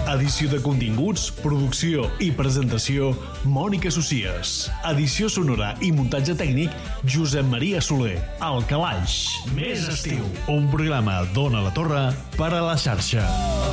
Edició de continguts, producció i presentació, Mònica Socies. Edició sonora i muntatge tècnic, Josep Maria Soler. El Calaix. Més estiu. Un programa d'Ona la Torre per a la xarxa.